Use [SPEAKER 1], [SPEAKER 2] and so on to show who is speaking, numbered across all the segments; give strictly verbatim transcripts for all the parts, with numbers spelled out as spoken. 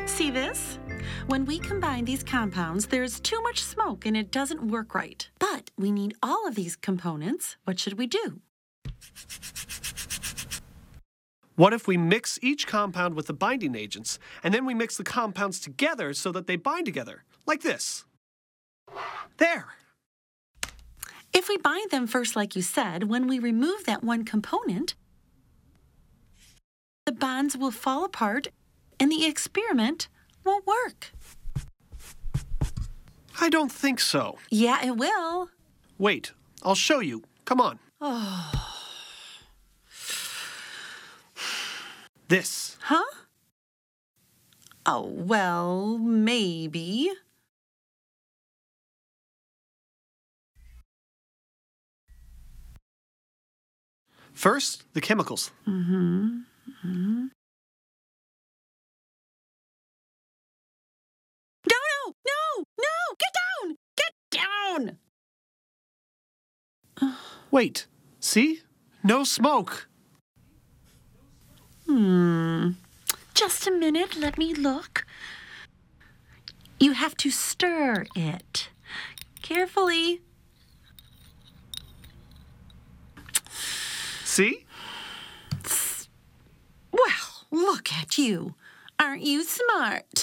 [SPEAKER 1] See this? When we combine these compounds, there's too much smoke and it doesn't work right. But we need all of these components. What should we do?
[SPEAKER 2] What if we mix each compound with the binding agents, and then we mix the compounds together so that they bind together, like this? There!
[SPEAKER 1] If we bind them first, like you said, when we remove that one component, the bonds will fall apart and the experiment won't work.
[SPEAKER 2] I don't think so.
[SPEAKER 1] Yeah, it will.
[SPEAKER 2] Wait, I'll show you. Come on.
[SPEAKER 1] Oh.
[SPEAKER 2] This.
[SPEAKER 1] Huh? Oh, well, maybe.
[SPEAKER 2] First, the chemicals.
[SPEAKER 1] Mm-hmm. Mm-hmm. No, no, no, no! Get down! Get down!
[SPEAKER 2] Wait, see? No smoke.
[SPEAKER 1] Hmm. Just a minute, let me look. You have to stir it. Carefully.
[SPEAKER 2] See?
[SPEAKER 1] Well, look at you. Aren't you smart?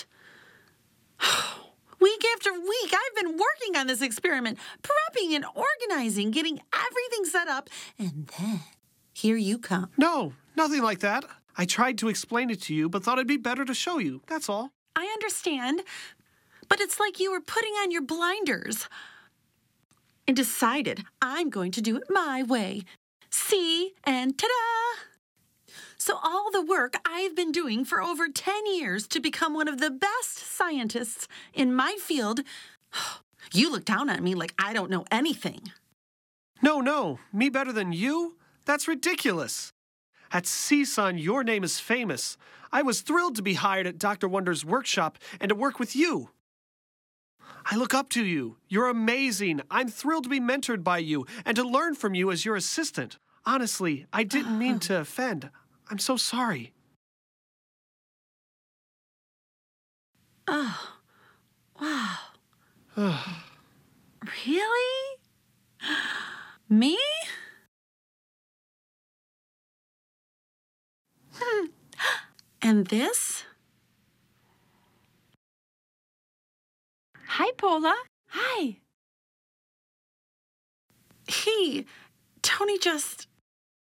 [SPEAKER 1] Week after week, I've been working on this experiment, prepping and organizing, getting everything set up, and then here you come.
[SPEAKER 2] No, nothing like that. I tried to explain it to you, but thought it'd be better to show you. That's all.
[SPEAKER 1] I understand, but it's like you were putting on your blinders and decided I'm going to do it my way. See, and ta-da! So all the work I've been doing for over ten years to become one of the best scientists in my field, you look down on me like I don't know anything.
[SPEAKER 2] No, no. Me better than you? That's ridiculous. At C S U N, your name is famous. I was thrilled to be hired at Doctor Wonder's workshop and to work with you. I look up to you. You're amazing. I'm thrilled to be mentored by you and to learn from you as your assistant. Honestly, I didn't mean to offend. I'm so sorry.
[SPEAKER 1] Oh, wow. Really? Me? Hmm. And this? Hi, Paula. Hi. He, Tony just...